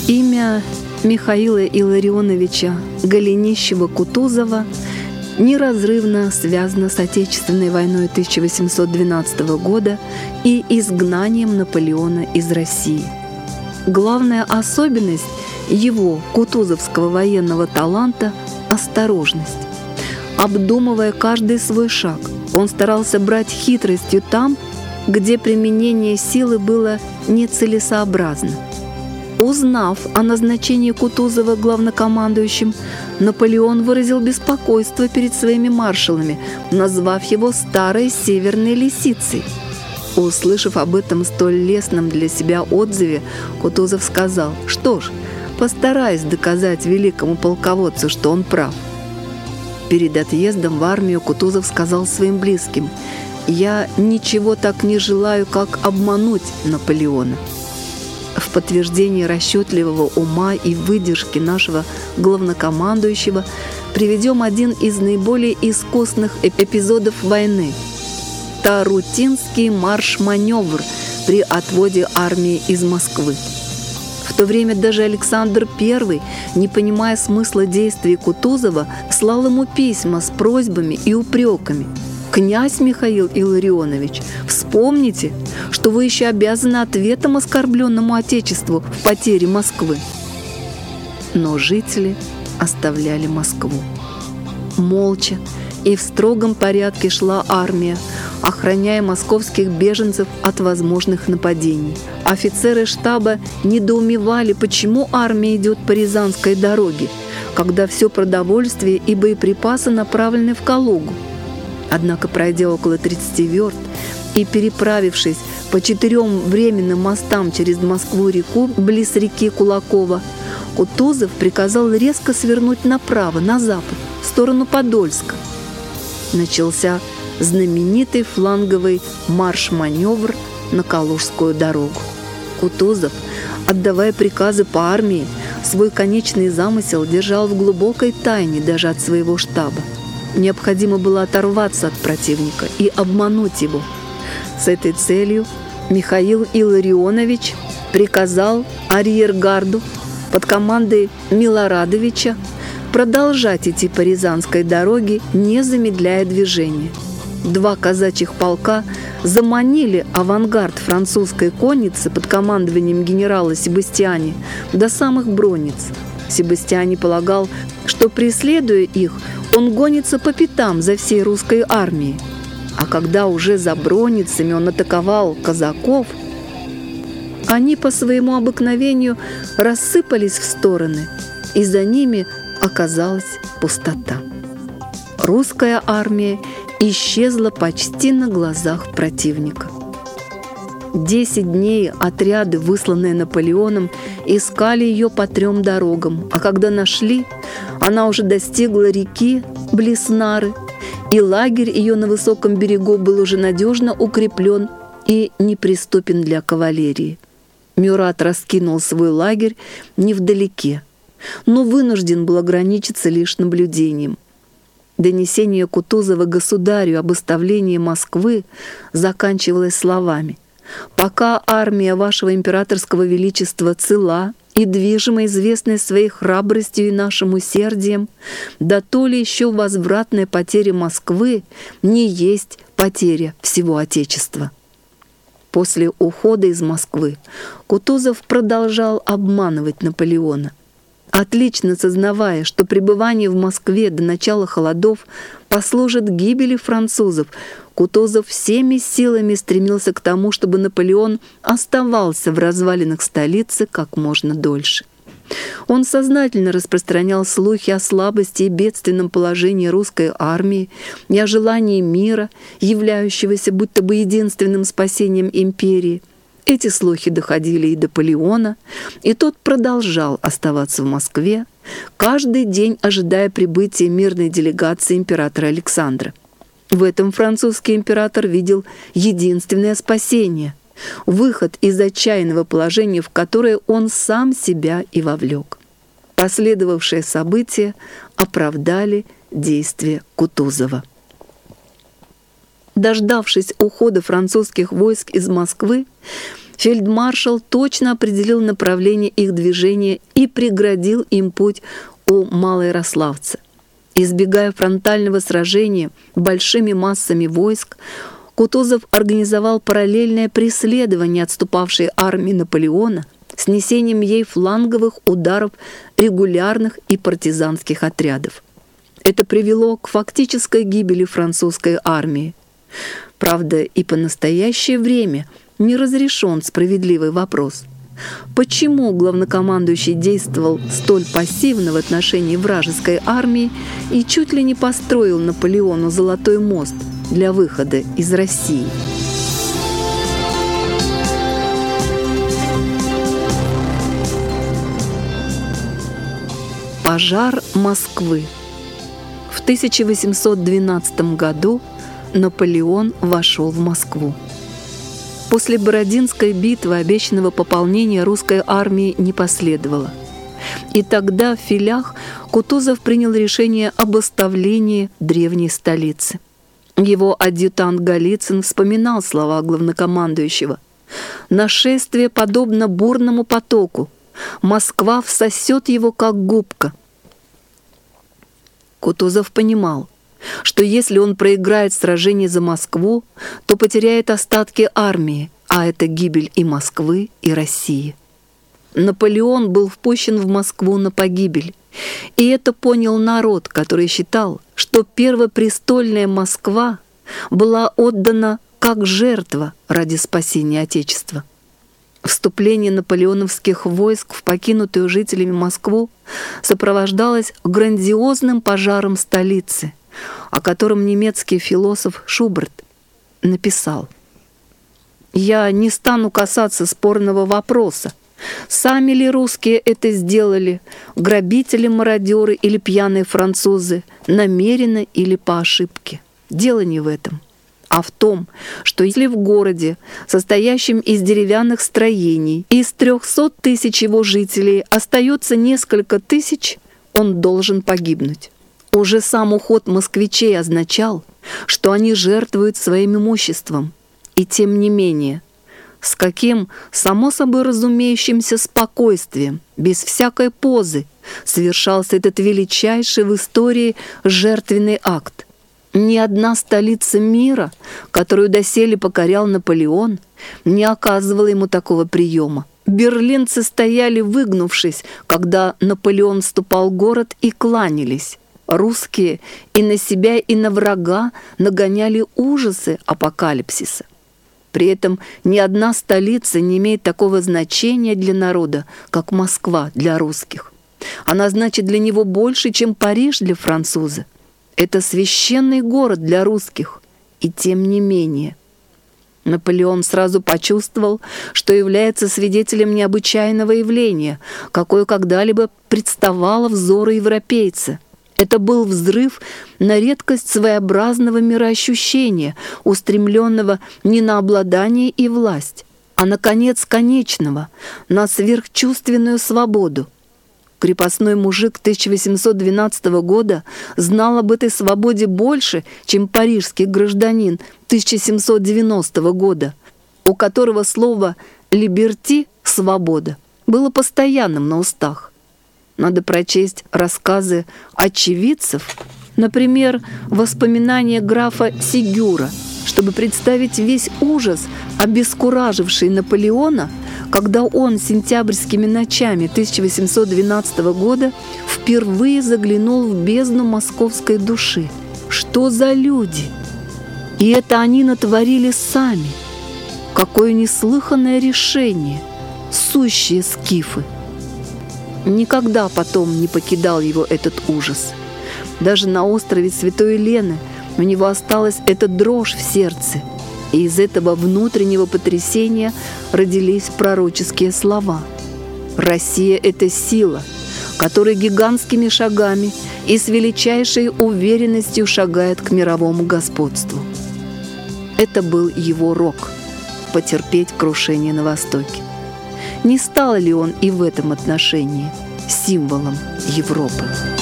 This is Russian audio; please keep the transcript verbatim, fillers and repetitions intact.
Имя Михаила Илларионовича Голенищева-Кутузова неразрывно связано с Отечественной войной тысяча восемьсот двенадцатого года и изгнанием Наполеона из России. Главная особенность его, кутузовского военного таланта – осторожность. Обдумывая каждый свой шаг, он старался брать хитростью там, где применение силы было нецелесообразно. Узнав о назначении Кутузова главнокомандующим, Наполеон выразил беспокойство перед своими маршалами, назвав его «старой северной лисицей». Услышав об этом столь лестном для себя отзыве, Кутузов сказал: «Что ж, постараюсь доказать великому полководцу, что он прав». Перед отъездом в армию Кутузов сказал своим близким: «Я ничего так не желаю, как обмануть Наполеона». В подтверждение расчетливого ума и выдержки нашего главнокомандующего приведем один из наиболее искусных эпизодов войны – Тарутинский марш-маневр при отводе армии из Москвы. В то время даже Александр Первый, не понимая смысла действий Кутузова, слал ему письма с просьбами и упреками. «Князь Михаил Илларионович, вспомните, что вы еще обязаны ответом оскорбленному Отечеству в потере Москвы». Но жители оставляли Москву. Молча и в строгом порядке шла армия, охраняя московских беженцев от возможных нападений. Офицеры штаба недоумевали, почему армия идет по Рязанской дороге, когда все продовольствие и боеприпасы направлены в Калугу. Однако, пройдя около тридцати верст и переправившись по четырем временным мостам через Москву-реку близ реки Кулакова, Кутузов приказал резко свернуть направо, на запад, в сторону Подольска. Начался знаменитый фланговый марш-маневр на Калужскую дорогу. Кутузов, отдавая приказы по армии, свой конечный замысел держал в глубокой тайне даже от своего штаба. Необходимо было оторваться от противника и обмануть его. С этой целью Михаил Илларионович приказал арьергарду под командой Милорадовича продолжать идти по Рязанской дороге, не замедляя движение. Два казачьих полка заманили авангард французской конницы под командованием генерала Себастьяни до самых Бронниц. Себастьяни полагал, что, преследуя их, он гонится по пятам за всей русской армией. А когда уже за Бронницами он атаковал казаков, они по своему обыкновению рассыпались в стороны, и за ними оказалась пустота. Русская армия исчезла почти на глазах противника. Десять дней отряды, высланные Наполеоном, искали ее по трем дорогам, а когда нашли, она уже достигла реки близ Нары, и лагерь ее на высоком берегу был уже надежно укреплен и неприступен для кавалерии. Мюрат раскинул свой лагерь невдалеке, но вынужден был ограничиться лишь наблюдением. Донесение Кутузова государю об оставлении Москвы заканчивалось словами: «Пока армия вашего императорского величества цела и движима известной своей храбростью и нашим усердием, да то ли еще возвратная потеря Москвы не есть потеря всего Отечества». После ухода из Москвы Кутузов продолжал обманывать Наполеона. Отлично сознавая, что пребывание в Москве до начала холодов послужит гибели французов, Кутузов всеми силами стремился к тому, чтобы Наполеон оставался в развалинах столицы как можно дольше. Он сознательно распространял слухи о слабости и бедственном положении русской армии и о желании мира, являющегося будто бы единственным спасением империи. Эти слухи доходили и до Наполеона, и тот продолжал оставаться в Москве, каждый день ожидая прибытия мирной делегации императора Александра. В этом французский император видел единственное спасение – выход из отчаянного положения, в которое он сам себя и вовлек. Последовавшие события оправдали действия Кутузова. Дождавшись ухода французских войск из Москвы, Фельдмаршал точно определил направление их движения и преградил им путь у Малоярославца. Избегая фронтального сражения большими массами войск, Кутузов организовал параллельное преследование отступавшей армии Наполеона с несением ей фланговых ударов регулярных и партизанских отрядов. Это привело к фактической гибели французской армии. Правда, и по настоящее время не разрешен справедливый вопрос: почему главнокомандующий действовал столь пассивно в отношении вражеской армии и чуть ли не построил Наполеону золотой мост для выхода из России? Пожар Москвы. В тысяча восемьсот двенадцатом году Наполеон вошел в Москву. После Бородинской битвы обещанного пополнения русской армии не последовало. И тогда в Филях Кутузов принял решение об оставлении древней столицы. Его адъютант Голицын вспоминал слова главнокомандующего: «Нашествие подобно бурному потоку. Москва всосет его, как губка». Кутузов понимал, что если он проиграет сражение за Москву, то потеряет остатки армии, а это гибель и Москвы, и России. Наполеон был впущен в Москву на погибель, и это понял народ, который считал, что первопрестольная Москва была отдана как жертва ради спасения Отечества. Вступление наполеоновских войск в покинутую жителями Москву сопровождалось грандиозным пожаром столицы, о котором немецкий философ Шуберт написал: «Я не стану касаться спорного вопроса, сами ли русские это сделали, грабители, мародеры или пьяные французы, намеренно или по ошибке. Дело не в этом, а в том, что если в городе, состоящем из деревянных строений, из трехсот тысяч его жителей остается несколько тысяч, он должен погибнуть». Уже сам уход москвичей означал, что они жертвуют своим имуществом. И тем не менее, с каким, само собой разумеющимся спокойствием, без всякой позы, совершался этот величайший в истории жертвенный акт. Ни одна столица мира, которую доселе покорял Наполеон, не оказывала ему такого приема. Берлинцы стояли, выгнувшись, когда Наполеон вступал в город, и кланялись. Русские и на себя, и на врага нагоняли ужасы апокалипсиса. При этом ни одна столица не имеет такого значения для народа, как Москва для русских. Она значит для него больше, чем Париж для француза. Это священный город для русских. И тем не менее. Наполеон сразу почувствовал, что является свидетелем необычайного явления, какое когда-либо представало взору европейца. Это был взрыв на редкость своеобразного мироощущения, устремленного не на обладание и власть, а на конец конечного, на сверхчувственную свободу. Крепостной мужик тысяча восемьсот двенадцатого года знал об этой свободе больше, чем парижский гражданин тысяча семьсот девяностого года, у которого слово «либерти» — «свобода» было постоянным на устах. Надо прочесть рассказы очевидцев, например, воспоминания графа Сигюра, чтобы представить весь ужас, обескураживший Наполеона, когда он сентябрьскими ночами тысяча восемьсот двенадцатого года впервые заглянул в бездну московской души. Что за люди? И это они натворили сами. Какое неслыханное решение, сущие скифы! Никогда потом не покидал его этот ужас. Даже на острове Святой Елены у него осталась эта дрожь в сердце, и из этого внутреннего потрясения родились пророческие слова: «Россия — это сила, которая гигантскими шагами и с величайшей уверенностью шагает к мировому господству». Это был его рок — потерпеть крушение на Востоке. Не стал ли он и в этом отношении символом Европы?